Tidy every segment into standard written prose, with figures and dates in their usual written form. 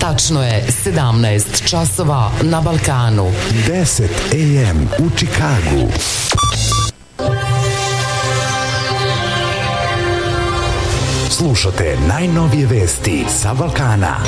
Tačno je 17 časova na Balkanu. 10 AM u Čikagu. Slušate najnovije vesti sa Balkana.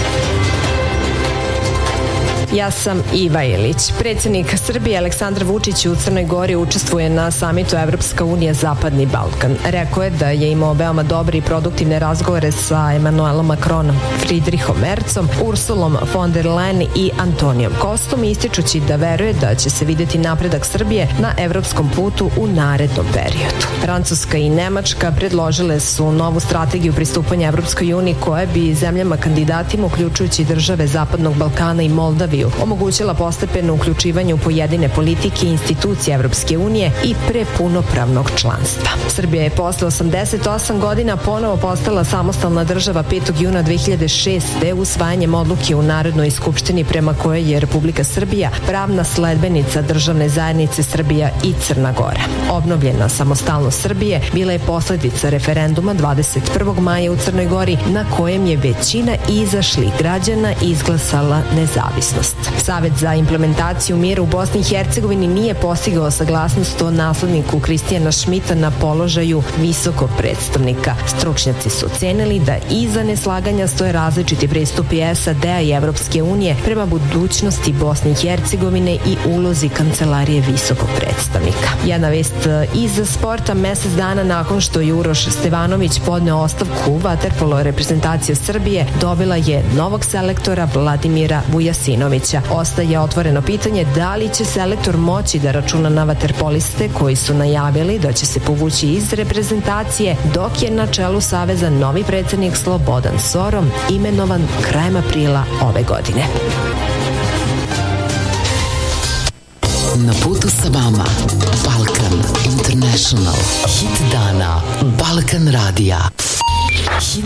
Ja sam Iva Ilić. Predsjednik Srbije Aleksandar Vučić u Crnoj Gori učestvuje na samitu Evropska unija Zapadni Balkan. Rekao je da je imao veoma dobre i produktivne razgovore sa Emanuelom Macronom, Friedrichom Merzom, Ursulom von der Leyen i Antonijom Kostom, ističući da veruje da će se videti napredak Srbije na evropskom putu u narednom periodu. Francuska i Nemačka predložile su novu strategiju pristupanja Evropskoj uniji koja bi zemljama kandidatima, uključujući države Zapadnog Balkana i Moldaviju, omogućila postepeno uključivanje u pojedine politike i institucije Evropske unije i pre punopravnog članstva. Srbija je posle 88 godina ponovo postala samostalna država 5. juna 2006. usvajanjem odluke u Narodnoj skupštini prema kojoj je Republika Srbija pravna sledbenica državne zajednice Srbija i Crna Gora. Obnovljena samostalnost Srbije bila je posledica referenduma 21. maja u Crnoj Gori na kojem je većina izašlih građana izglasala nezavisnost. Savet za implementaciju mira u Bosni i Hercegovini nije postigao saglasnost o nasledniku Kristijana Šmita na položaju visokog predstavnika. Stručnjaci su ocenili da iza neslaganja stoje različiti pristupi SAD-a i Evropske unije prema budućnosti Bosne i Hercegovine i ulozi Kancelarije visokog predstavnika. Jedna vest iz sporta: mesec dana nakon što je Uroš Stevanović podneo ostavku, vaterpolo reprezentacija Srbije dobila je novog selektora Vladimira Vujasinovića. Ostaje otvoreno pitanje da li će selektor moći da računa na vaterpoliste koji su najavili da će se povući iz reprezentacije, dok je na čelu saveza novi predsjednik Slobodan Sorom, imenovan krajem aprila ove godine. Na putu sa vama Balkan International. Hit dana Balkan radija. Hit